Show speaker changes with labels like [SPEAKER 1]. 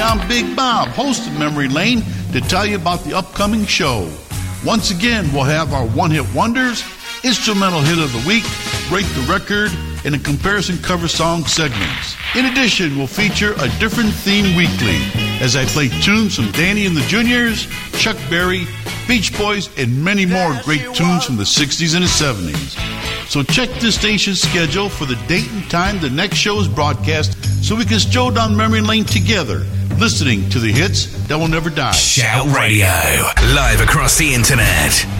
[SPEAKER 1] I'm Big Bob, host of Memory Lane, to tell you about the upcoming show. Once again, we'll have our one-hit wonders, instrumental hit of the week, rate the record, and a comparison cover song segments. In addition, we'll feature a different theme weekly as I play tunes from Danny and the Juniors, Chuck Berry, Beach Boys, and many more great tunes from the 60s and the 70s. So check this station's schedule for the date and time the next show is broadcast so we can stroll down memory lane together, listening to the hits that will never die.
[SPEAKER 2] Shout Radio, live across the internet.